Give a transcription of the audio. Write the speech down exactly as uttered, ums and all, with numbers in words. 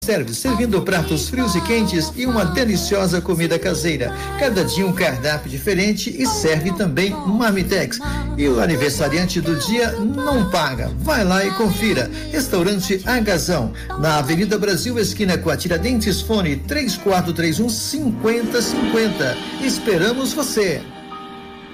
Serve, servindo pratos frios e quentes e uma deliciosa comida caseira. Cada dia um cardápio diferente e serve também Marmitex. E o aniversariante do dia não paga. Vai lá e confira. Restaurante Agazão, na Avenida Brasil, esquina com a Tiradentes, fone três quatro três um, cinquenta cinquenta. Esperamos você.